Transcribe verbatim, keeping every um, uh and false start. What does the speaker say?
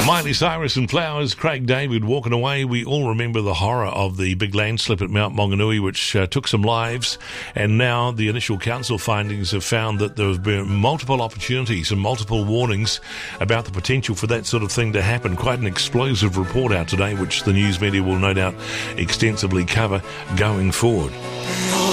Miley Cyrus and Flowers, Craig David walking away. We all remember the horror of the big landslip at Mount Maunganui, which uh, took some lives, and now the initial council findings have found that there have been multiple opportunities and multiple warnings about the potential for that sort of thing to happen. Quite an explosive report out today, which the news media will no doubt extensively cover going forward.